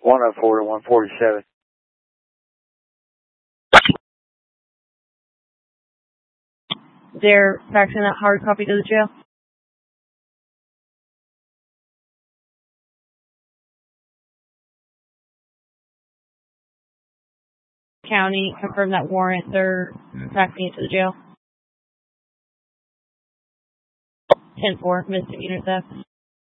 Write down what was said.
104 to 147. They're faxing that hard copy to the jail. County, confirm that warrant. They're faxing it to the jail. 10-4, misdemeanor theft.